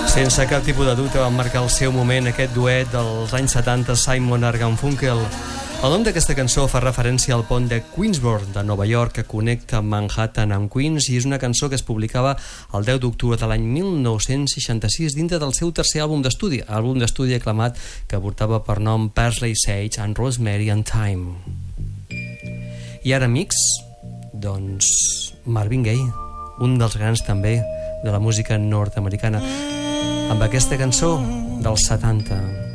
Sense cap tipus de dubte van marcar el seu moment aquest duet dels anys 70, Simon & Garfunkel. El nom d'aquesta cançó fa referència al pont de Queensboro de Nova York que connecta Manhattan amb Queens i és una cançó que es publicava el 10 d'octubre de l'any 1966 dintre del seu tercer àlbum d'estudi aclamat que portava per nom Parsley, Sage and Rosemary and Thyme. I ara, amics, doncs Marvin Gaye, un dels grans també de la música nord-americana, amb aquesta cançó dels 70.